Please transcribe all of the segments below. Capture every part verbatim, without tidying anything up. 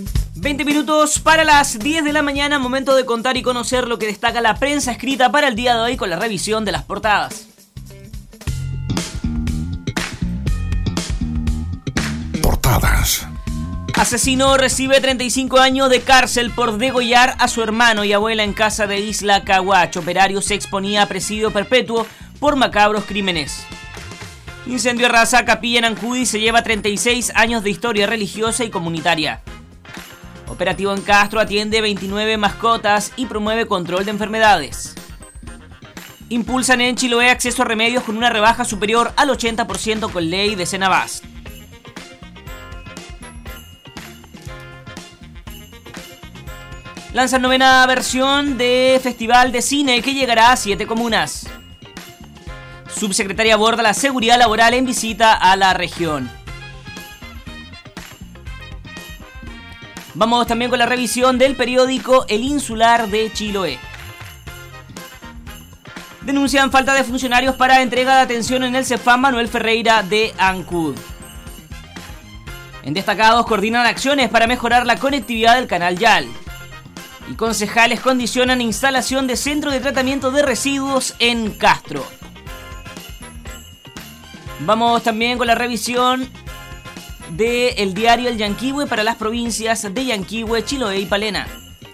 veinte minutos para las diez de la mañana, momento de contar y conocer lo que destaca la prensa escrita para el día de hoy con la revisión de las portadas. Portadas. Asesino recibe treinta y cinco años de cárcel por degollar a su hermano y abuela en casa de Isla Caguacho. Operario se exponía a presidio perpetuo por macabros crímenes. Incendio arrasa capilla en Ancudi y se lleva treinta y seis años de historia religiosa y comunitaria. Operativo en Castro atiende veintinueve mascotas y promueve control de enfermedades. Impulsan en Chiloé acceso a remedios con una rebaja superior al ochenta por ciento con ley de Senabast. Lanzan novena versión de Festival de Cine que llegará a siete comunas. Subsecretaria aborda la seguridad laboral en visita a la región. Vamos también con la revisión del periódico El Insular de Chiloé. Denuncian falta de funcionarios para entrega de atención en el Cefam Manuel Ferreira de Ancud. En destacados coordinan acciones para mejorar la conectividad del canal Yal. Y concejales condicionan instalación de centro de tratamiento de residuos en Castro. Vamos también con la revisión del diario El Yanquihue para las provincias de Yanquihue, Chiloé y Palena.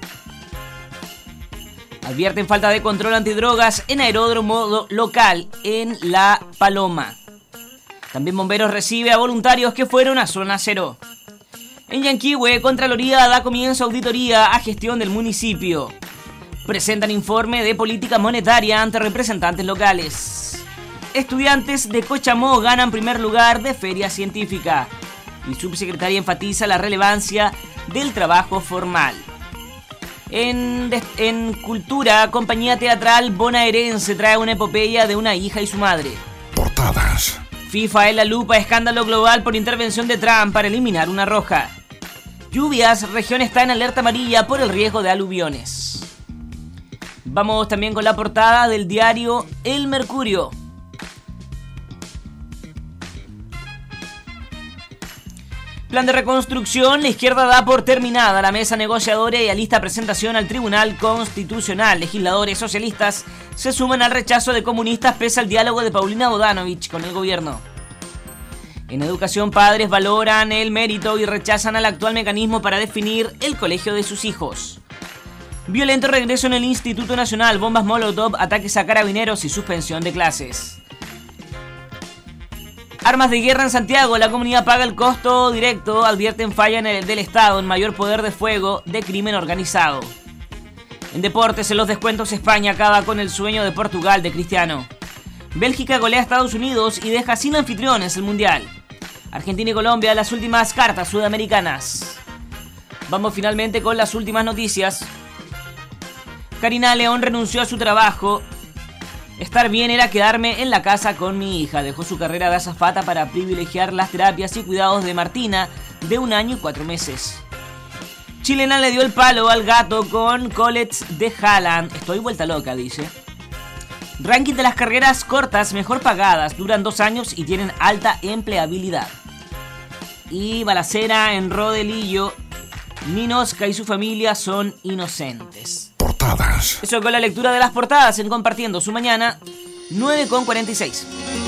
Advierten falta de control antidrogas en aeródromo local en La Paloma. También Bomberos recibe a voluntarios que fueron a zona cero. En Yanquihue, Contraloría da comienzo a auditoría a gestión del municipio. Presentan informe de política monetaria ante representantes locales. Estudiantes de Cochamó ganan primer lugar de feria científica. Y subsecretaria enfatiza la relevancia del trabajo formal. En, en cultura, compañía teatral bonaerense trae una epopeya de una hija y su madre. Portadas. FIFA en la lupa, escándalo global por intervención de Trump para eliminar una roja. Lluvias, región está en alerta amarilla por el riesgo de aluviones. Vamos también con la portada del diario El Mercurio. Plan de reconstrucción, la izquierda da por terminada la mesa negociadora y alista presentación al Tribunal Constitucional. Legisladores socialistas se suman al rechazo de comunistas pese al diálogo de Paulina Bodanovich con el gobierno. En educación, padres valoran el mérito y rechazan al actual mecanismo para definir el colegio de sus hijos. Violento regreso en el Instituto Nacional, bombas molotov, ataques a carabineros y suspensión de clases. Armas de guerra en Santiago, la comunidad paga el costo directo, advierten falla en el del Estado en mayor poder de fuego de crimen organizado. En deportes, en los descuentos, España acaba con el sueño de Portugal de Cristiano. Bélgica golea a Estados Unidos y deja sin anfitriones el Mundial. Argentina y Colombia, las últimas cartas sudamericanas. Vamos finalmente con las últimas noticias. Karina León renunció a su trabajo. Estar bien era quedarme en la casa con mi hija. Dejó su carrera de azafata para privilegiar las terapias y cuidados de Martina, de un año y cuatro meses. Chilena le dio el palo al gato con collets de Haaland. Estoy vuelta loca, dice. Ranking de las carreras cortas mejor pagadas. Duran dos años y tienen alta empleabilidad. Y balacera en Rodelillo. Ninosca y su familia son inocentes. Portadas. Eso con la lectura de las portadas en Compartiendo su Mañana, nueve con cuarenta y seis.